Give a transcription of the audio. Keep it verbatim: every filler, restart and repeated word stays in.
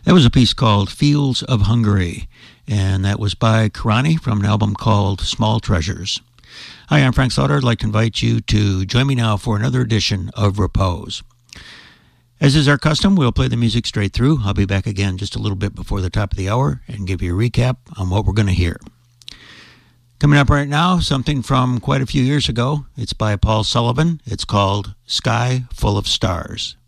That was a piece called Fields of Hungary, and that was by Karani from an album called Small Treasures. Hi, I'm Frank Slaughter. I'd like to invite you to join me now for another edition of Repose. As is our custom, we'll play the music straight through. I'll be back again just a little bit before the top of the hour and give you a recap on what we're going to hear. Coming up right now, something from quite a few years ago. It's by Paul Sullivan. It's called Sky Full of Stars.